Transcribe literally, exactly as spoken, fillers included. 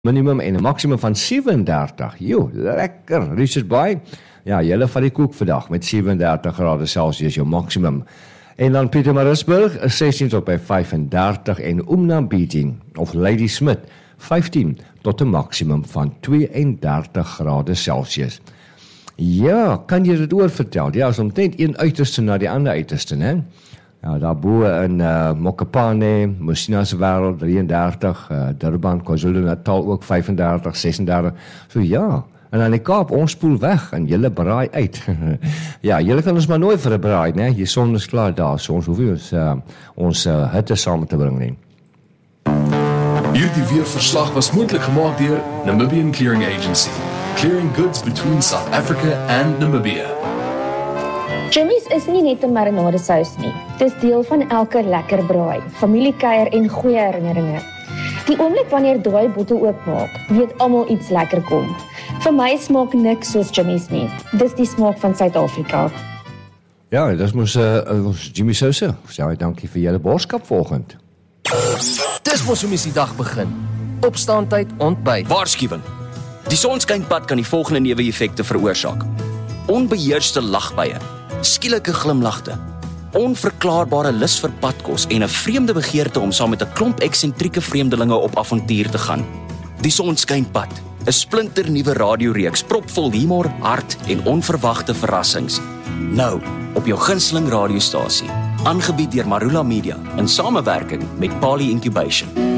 minimum en 'n maksimum van sewe en dertig. Jo, lekker. Richard Bay. Ja, julle vat die koek vandag met sewe en dertig grade Celsius jou maksimum. En dan Pietermaritzburg is sestien tot by vyf en dertig en Umnambieting of Ladysmith vyftien tot 'n maksimum van twee en dertig grade Celsius. Ja, kan jy dit oor vertel? Ja, is omtrent een uiterste na die ander uiterste, né? Ja, daar bo in uh, Mokopane, Mosina se wêreld drie en dertig, uh, Durban, KwaZulu-Natal ook vyf en dertig, ses en dertig. So ja, en aan die Kaap, ons spoel weg en julle braai uit. Ja, julle kan ons maar nooit vir 'n braai, né? Die son is klaar daar, so ons hoef nie ons, uh, ons uh, hitte saam te bring nie. Hierdie weerverslag was moontlik gemaak deur Namibian Clearing Agency, clearing goods between South Africa and Namibia. Jimmy's is nie net 'n marinadesous nie. Dis deel van elke lekker braai, familiekuier en goeie herinneringe. Die oomblik wanneer daai bottel oopmaak, weet almal iets lekker kom. Vir my smaak niks soos Jimmy's nie. Dis die smaak van Suid-Afrika. Ja, dis mos uh, ons Jimmy Sousa. Sê dankie vir julle boodskap vanoggend. Dis mos hoe mens die dag begin. Opstaantyd, ontbyt. Waarskuwing. Die sonskynpad kan die volgende neeweffekte veroorsaak: onbeheerste lagbuie, skielike glimlagte, onverklaarbare lus vir padkos en 'n vreemde begeerte om saam met 'n klomp eksentrieke vreemdelinge op avontuur te gaan. Die sonskynpad, 'n splinternuwe radioreeks propvol humor, hart en onverwagte verrassings. Nou op jou gunsteling radiostasie, aangebied deur Marula Media in samewerking met Pali Incubation.